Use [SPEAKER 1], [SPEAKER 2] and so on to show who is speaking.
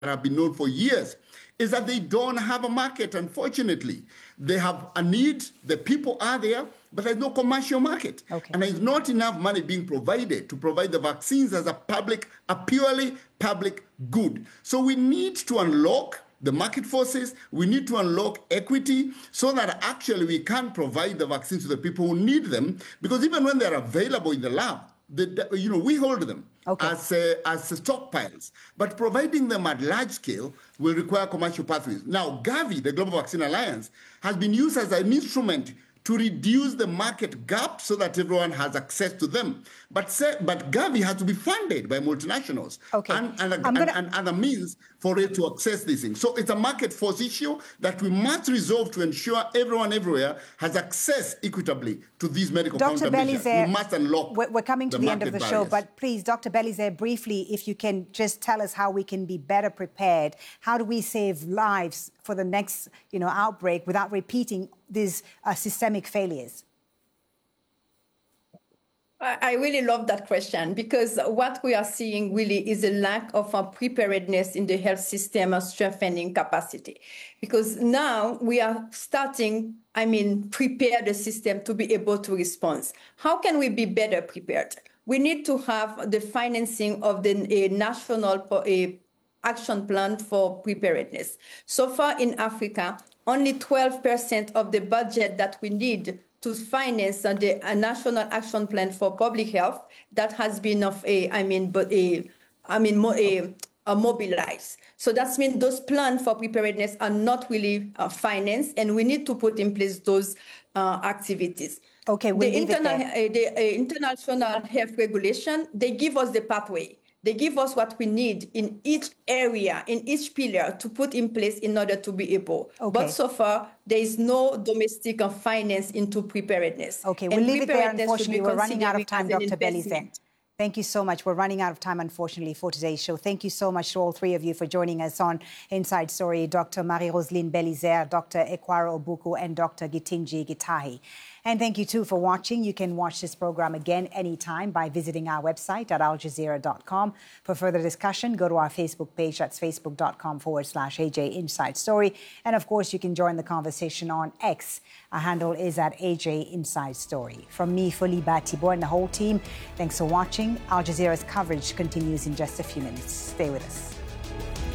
[SPEAKER 1] have been known for years, is that they don't have a market, unfortunately. They have a need, the people are there, but there's no commercial market.
[SPEAKER 2] Okay.
[SPEAKER 1] And there's not enough money being provided to provide the vaccines as a purely public good. So we need to unlock the market forces, we need to unlock equity so that actually we can provide the vaccines to the people who need them, because even when they're available in the lab, we hold them as stockpiles. But providing them at large scale will require commercial pathways. Now, Gavi, the Global Vaccine Alliance, has been used as an instrument to reduce the market gap so that everyone has access to them. But Gavi has to be funded by multinationals and other means for it to access these things. So it's a market force issue that we must resolve to ensure everyone everywhere has access equitably to these medical countermeasures. We must unlock.
[SPEAKER 2] We're coming to the end of the show, but please, Dr. Belizaire, briefly, if you can just tell us how we can be better prepared. How do we save lives for the next, outbreak without repeating these systemic failures?
[SPEAKER 3] I really love that question, because what we are seeing really is a lack of preparedness in the health system and strengthening capacity. Because now we are starting, prepare the system to be able to respond. How can we be better prepared? We need to have the financing of the national action plan for preparedness. So far in Africa, only 12% of the budget that we need to finance the National Action Plan for Public Health that has been mobilized. So that means those plans for preparedness are not really financed, and we need to put in place those activities.
[SPEAKER 2] Okay,
[SPEAKER 3] the international health regulation, they give us the pathway. They give us what we need in each area, in each pillar to put in place in order to be able.
[SPEAKER 2] Okay.
[SPEAKER 3] But so far, there is no domestic finance into preparedness.
[SPEAKER 2] Okay, we'll leave it there. Unfortunately, we're running out of time, Dr. Belizaire. Thank you so much. We're running out of time, unfortunately, for today's show. Thank you so much to all three of you for joining us on Inside Story. Dr. Marie-Roseline Belizaire, Dr. Ekwara Obuku, and Dr. Gitinji Gitahi. And thank you, too, for watching. You can watch this program again anytime by visiting our website at aljazeera.com. For further discussion, go to our Facebook page. That's facebook.com/AJ Inside Story. And, of course, you can join the conversation on X. Our handle is at AJ Inside Story. From me, Foliba Tibor, and the whole team, thanks for watching. Al Jazeera's coverage continues in just a few minutes. Stay with us.